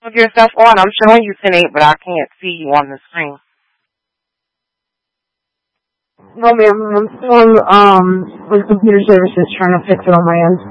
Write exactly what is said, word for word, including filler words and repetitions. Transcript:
With yourself on, I'm showing you ten eight, but I can't see you on the screen. No, ma'am, I'm still on, um, with computer services trying to fix it on my end.